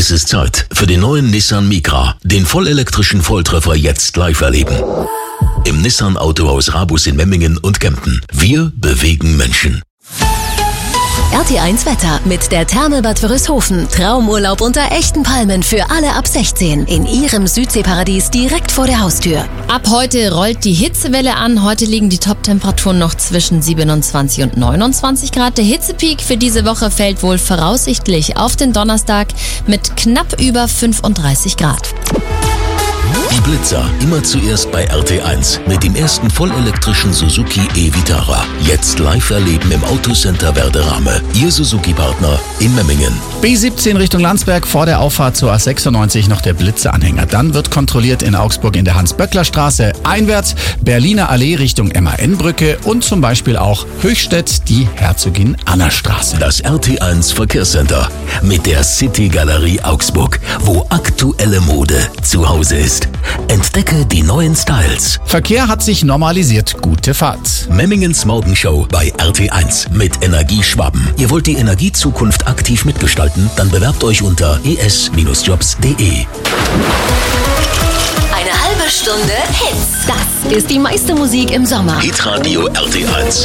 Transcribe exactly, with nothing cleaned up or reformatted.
Es ist Zeit für den neuen Nissan Micra. Den vollelektrischen Volltreffer jetzt live erleben. Im Nissan Autohaus Rabus in Memmingen und Kempten. Wir bewegen Menschen. R T eins Wetter mit der Therme Bad Wörishofen. Traumurlaub unter echten Palmen für alle ab sechzehn. In Ihrem Südseeparadies direkt vor der Haustür. Ab heute rollt die Hitzewelle an. Heute liegen die Top-Temperaturen noch zwischen siebenundzwanzig und neunundzwanzig Grad. Der Hitzepeak für diese Woche fällt wohl voraussichtlich auf den Donnerstag mit knapp über fünfunddreißig Grad. Die Blitzer immer zuerst bei R T eins mit dem ersten vollelektrischen Suzuki e-Vitara. Jetzt live erleben im Autocenter Werderame. Ihr Suzuki-Partner in Memmingen. B siebzehn Richtung Landsberg, vor der Auffahrt zur A sechsundneunzig noch der Blitzeranhänger. Dann wird kontrolliert in Augsburg in der Hans-Böckler-Straße einwärts, Berliner Allee Richtung M A N-Brücke und zum Beispiel auch Höchstädt die Herzogin-Anna-Straße. Das R T eins Verkehrscenter mit der City-Galerie Augsburg, wo aktuelle Mode zu Hause ist. Entdecke die neuen Styles. Verkehr hat sich normalisiert. Gute Fahrt. Memmingens Morgenshow bei R T eins mit Energieschwaben. Ihr wollt die Energiezukunft aktiv mitgestalten? Dann bewerbt euch unter e s jobs punkt de. Eine halbe Stunde Hits. Das ist die meiste Musik im Sommer. Hitradio R T eins.